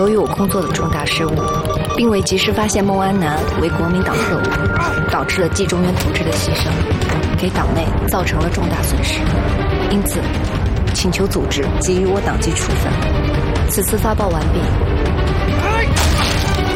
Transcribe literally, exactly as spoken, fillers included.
都与我工作的重大失误，并未及时发现孟安南为国民党特务，导致了季中原同志的牺牲，给党内造成了重大损失，因此请求组织给予我党纪处分。此次发报完毕。